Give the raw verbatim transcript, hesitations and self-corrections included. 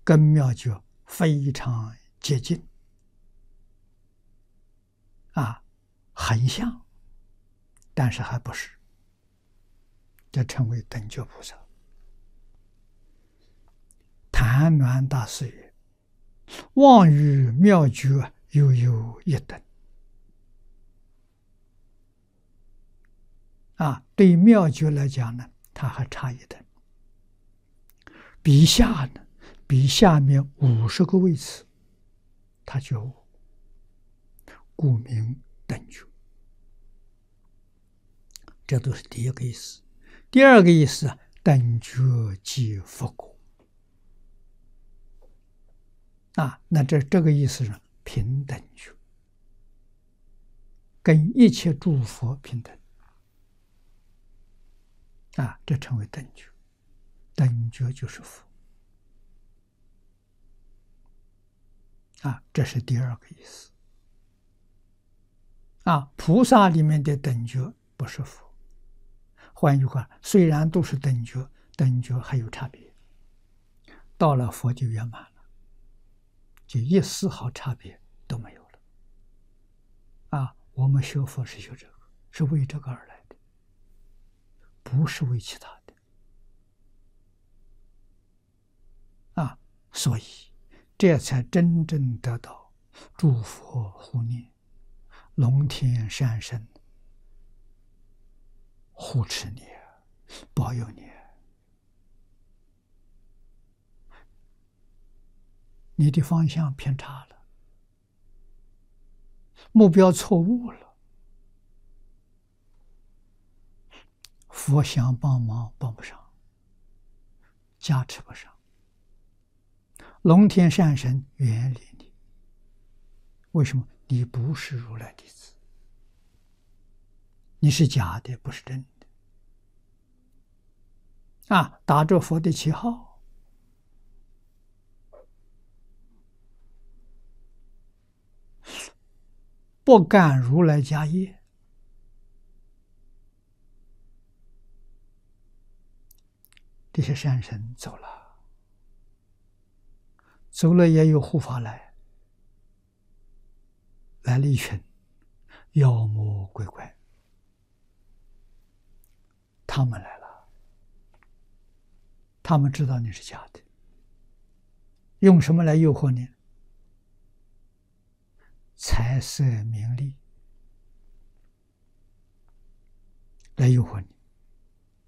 跟妙觉非常接近，啊，很像，但是还不是，这称为等觉菩萨。谭鸾大师曰：“妄与妙觉犹有一等。”啊，对妙觉来讲呢，它还差一等。比下呢，比下面五十个位次，它就故名等觉。这都是第一个意思。第二个意思，等觉即佛果。啊，那这这个意思是平等觉，跟一切诸佛平等。啊，这称为等觉。等觉就是佛。啊，这是第二个意思。啊，菩萨里面的等觉不是佛。换句话，虽然都是等觉，等觉还有差别。到了佛就圆满了，就一丝毫差别都没有了。啊，我们学佛是学这个，是为这个而来的，不是为其他的。啊，所以这才真正得到诸佛护念，龙天善神护持你，保佑你。你的方向偏差了，目标错误了，佛想帮忙帮不上，加持不上，龙天善神远离你。为什么？你不是如来弟子，你是假的，不是真的。啊，打着佛的旗号，不干如来家业，这些善神走了，走了也有护法来，来了一群妖魔鬼怪，他们来了，他们知道你是假的，用什么来诱惑你？财色名利来诱惑你。